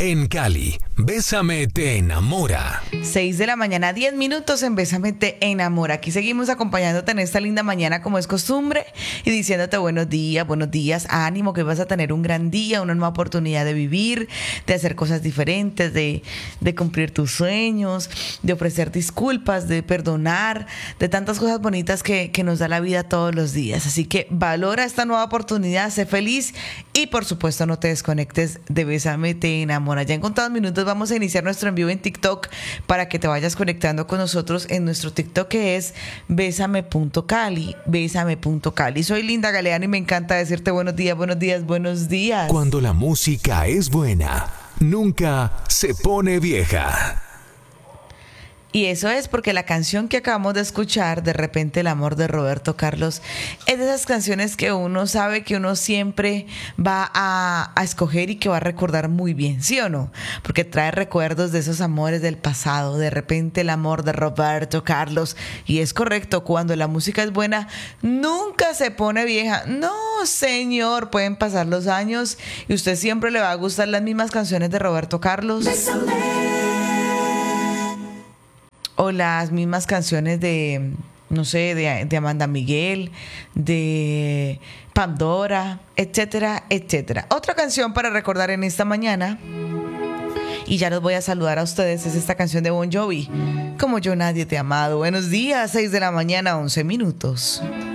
En Cali, Bésame te enamora. 6 de la mañana, 10 minutos en Bésame te enamora. Aquí seguimos acompañándote en esta linda mañana como es costumbre y diciéndote buenos días, ánimo que vas a tener un gran día, una nueva oportunidad de vivir, de hacer cosas diferentes, de cumplir tus sueños, de ofrecer disculpas, de perdonar, de tantas cosas bonitas que nos da la vida todos los días. Así que valora esta nueva oportunidad, sé feliz y por supuesto no te desconectes de Bésame te enamora. Ya en contados minutos vamos a iniciar nuestro en vivo en TikTok para que te vayas conectando con nosotros en nuestro TikTok que es bésame.cali, bésame.cali. Soy Linda Galeano y me encanta decirte buenos días, buenos días, buenos días. Cuando la música es buena, nunca se pone vieja. Y eso es porque la canción que acabamos de escuchar, De repente el amor de Roberto Carlos, es de esas canciones que uno sabe que uno siempre va a escoger y que va a recordar muy bien, ¿sí o no? Porque trae recuerdos de esos amores del pasado, De repente el amor de Roberto Carlos. Y es correcto, cuando la música es buena, nunca se pone vieja. No, señor, pueden pasar los años y usted siempre le va a gustar las mismas canciones de Roberto Carlos. O las mismas canciones de, no sé, de Amanda Miguel, de Pandora, etcétera, etcétera. Otra canción para recordar en esta mañana, y ya los voy a saludar a ustedes, es esta canción de Bon Jovi, Como yo nadie te ha amado. Buenos días, 6 de la mañana, 11 minutos.